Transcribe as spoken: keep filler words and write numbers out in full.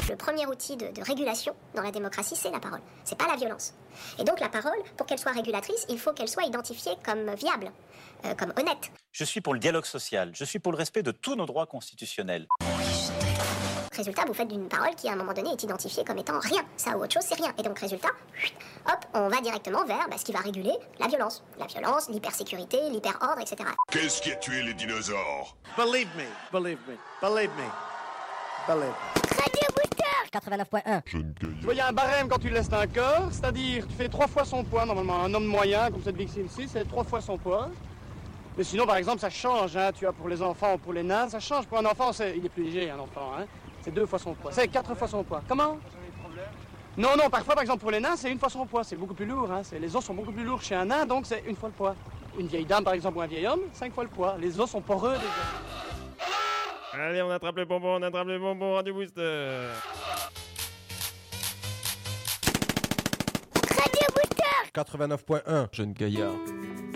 Le premier outil de, de régulation dans la démocratie, c'est la parole. C'est pas la violence. Et donc la parole, pour qu'elle soit régulatrice, il faut qu'elle soit identifiée comme viable, euh, comme honnête. Je suis pour le dialogue social. Je suis pour le respect de tous nos droits constitutionnels. Résultat, vous faites d'une parole qui, à un moment donné, est identifiée comme étant rien. Ça ou autre chose, c'est rien. Et donc, résultat, hop, on va directement vers bah, ce qui va réguler la violence. La violence, l'hypersécurité, l'hyperordre, et cetera. Qu'est-ce qui a tué les dinosaures? Believe me, believe me, believe me, believe me. Radio Booster quatre-vingt-neuf point un. Je ne Tu vois, il y a un barème quand tu laisses un corps, c'est-à-dire tu fais trois fois son poids, normalement. Un homme moyen, comme cette victime ici, c'est trois fois son poids. Mais sinon, par exemple, ça change, hein, tu vois, pour les enfants ou pour les nains, ça change. Pour un enfant, c'est... il est plus léger, un enfant, hein. C'est deux fois son poids. C'est quatre fois son poids. Comment? Non, non, parfois, par exemple, pour les nains, c'est une fois son poids. C'est beaucoup plus lourd, hein. C'est... Les os sont beaucoup plus lourds chez un nain, donc c'est une fois le poids. Une vieille dame, par exemple, ou un vieil homme, cinq fois le poids. Les os sont poreux, déjà. Allez, on attrape le bonbon, on attrape le bonbon, Radio Booster. Radio Booster quatre-vingt-neuf point un. Jeune gaillard.